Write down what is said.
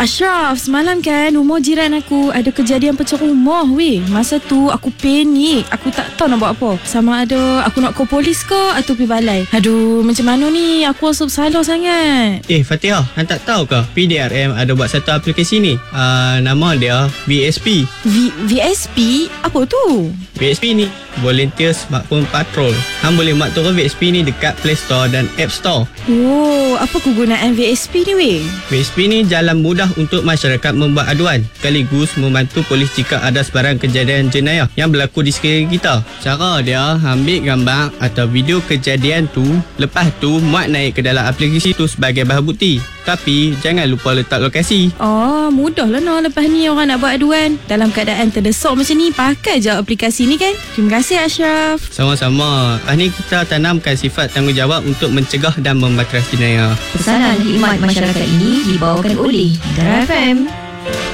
Ashraf, semalam kan rumah jiran aku ada kejadian pecah rumah weh. Masa tu aku panik. Aku tak tahu nak buat apa. Sama ada aku nak call polis ke atau pergi balai. Aduh, macam mana ni? Aku rasa bersalah sangat. Fatihah, hang tak tahu ke PDRM ada buat satu aplikasi ni? Nama dia VSP. VSP? Apa tu? VSP ni Volunteer Smartphone Patrol. Hang boleh mak turun VSP ni dekat Play Store dan App Store. Oh, apa kegunaan VSP ni weh? VSP ni jalan mudah untuk masyarakat membuat aduan, sekaligus membantu polis jika ada sebarang kejadian jenayah yang berlaku di sekeliling kita. Cara dia, ambil gambar atau video kejadian tu, lepas tu muat naik ke dalam aplikasi tu sebagai bahan bukti. Tapi jangan lupa letak lokasi. Oh, mudah lah lepas ni orang nak buat aduan. Dalam keadaan terdesak macam ni, pakai je aplikasi ni kan. Terima kasih Ashraf. Sama-sama. Lepas ni kita tanamkan sifat tanggungjawab untuk mencegah dan membatasi jenayah. Pesanan khidmat masyarakat ini dibawakan oleh Negara FM.